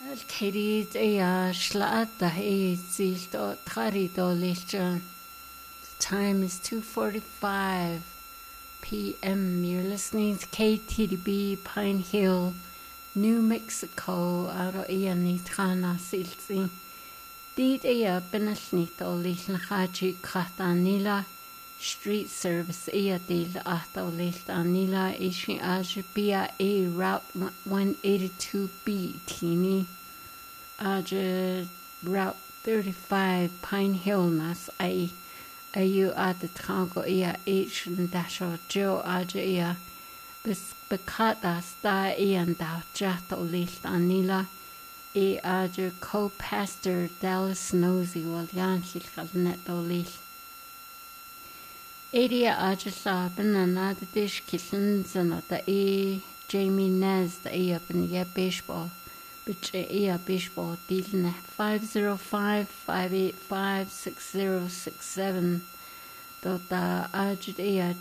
الكريت إيا شلعته إيه زيلتو تخاريدو ليلجان. The time is 2:45 p.m. You're listening to KTDB Pine Hill, New Mexico. Aro iya nitrana silsi. Did iya benasnito lil nahaji kratanila. Street service iya dil ahto lil tanila ishi ajibia a route 182B tini. Aja route 35 Pine Hill nas ayu at the trango ia h dasho jo aja ia bis bekata sta ian da jato list anila e aja co-pastor Dallas Nosey wal yan neto list Edia aja sa banana dish kissin zanata e Jamie Nez da ia ben ya baseball which ia baseball dealna 505-585-6067 tota ajud ia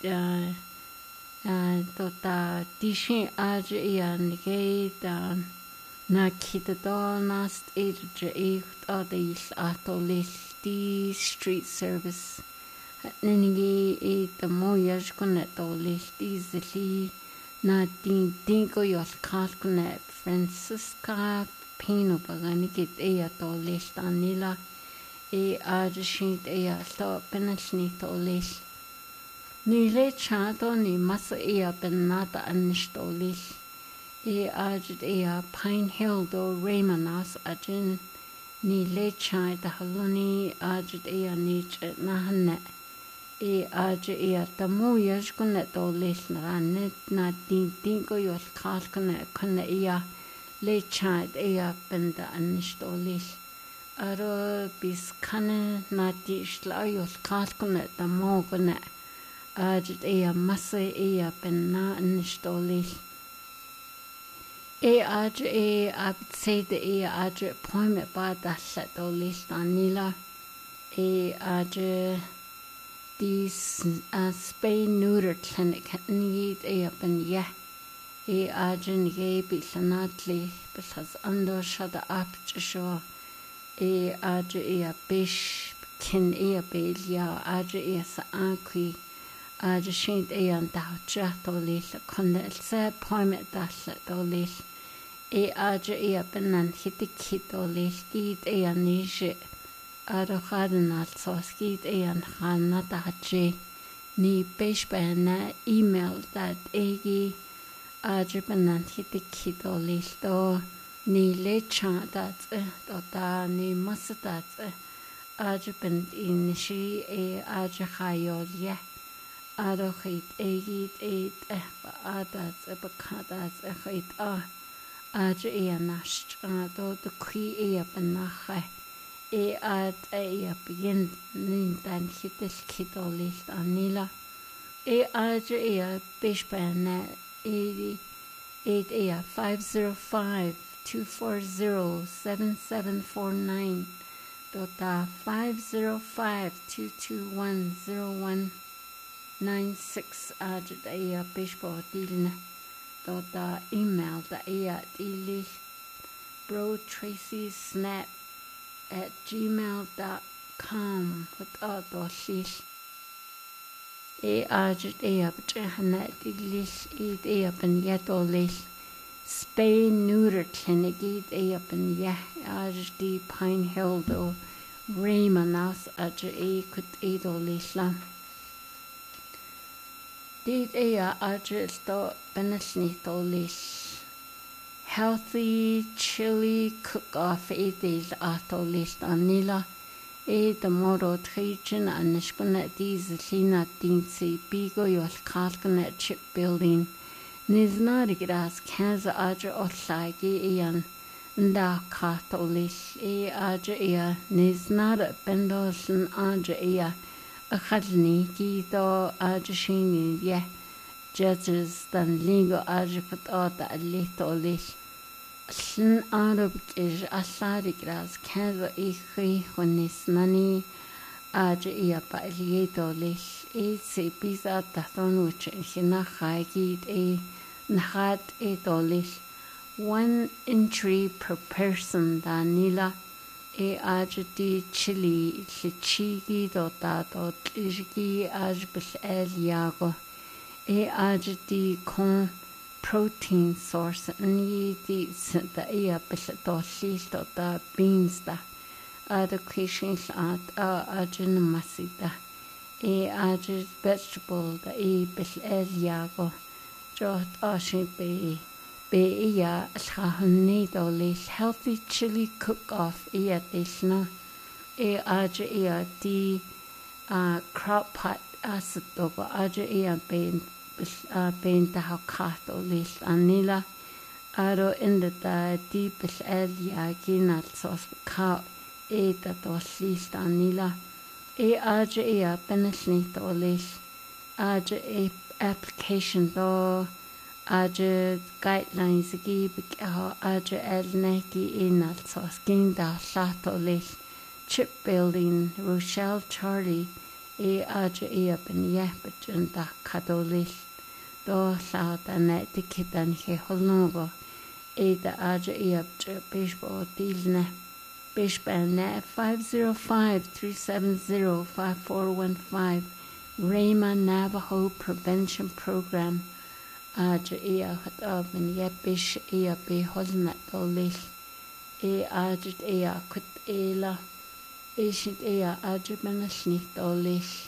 tota dishin ajud ia nige da na kitadol nast age e odis atolis di street service nigi e the moyaj konetolis di zli na dingo yos kalkune Francisca Pino Baganigit ea to list anila e ajashint ea to penasnit to list. Ni le chato ni masa ea benata anisto list. E ajit ea Pine Hill do Raymanas ajin ni le chai da haluni ajit ea nich nahane. E aja ea tamu yash kune to list na na dingo yos kalkune kune ea le chad ea benda anistolis aro bis kane na tishla yos kalkune da mogone ajit ea masa ea benna anistolis e aja e abitsede ea aja poime ba dasla to list anila e aja This spay neuter clinic need a ben yeah e agent ye bisanatli because under shada up to show e age e bish kin e belia age e sa anqui age shint e an da chato lis konel se poimet das to lis e age e benan hitikito lis dit e anishe Aro Cardinal Soskit and Hana Dachi Ni Beshbana email that Egi Ajibanan Hitikito Listo Ni Lecha that Dota Ni Masadat Ajiband in Shi E Ajahayolya Aro Hit Egit Eight Adat Bakadat Hit Ajianash Do the Qui Eabanahe E at a begin nintan hitis kitolist anila. E at a bishpan 88 505-240-7749 Dota 505-221-0196 at a bishpo dilna Dota email the a dili bro Tracy snap at gmail.com without dosis. E ajit e up jahanet ilis eat e up and yet olis. Spay neuter clinic eat e up and yah ajit di Pine Hill do Raymanas ajit e could eat olisla. Did e ajit do benasnit olis. Healthy chili cook-off is ato list anila e the moro trijin anishkuna lina dinsi bigo yos kalkana chip building niznarigras kanza aja otlagi ian nda kato list e aja ia niznara bendosan aja ia akhalni kido aja shini ye judges dan lingo aja kutota alito list Sin Arab is Asadigras Kaza Ikhi Honis Nani Aja Ia Palieto Lish Etse Pisa Tathon which Hina Hagid Nahat Etolish 1 entry per person da nila di chili chigi do da do tlirgi bil eliago di con protein source ni di da bil do llil da beans da clishin at masida vegetable da bil eliago jot ashin be alchahni do lis healthy chili cook-off dilna di crock pot acid do ben da hakat o lis anila aro inda da di bil ginal sos ka da do lis anila benishni do lis application do guidelines gi elneki inal sos ginda lato lis shipbuilding Rochelle Charlie ben yepchen da kadolis do la da net de kidan he holnogo da bishbo dilne bishban 505-370-5415 Rama Navajo Prevention Program hat ben yepish be holnat dolis kut ela ishit benasnit dolis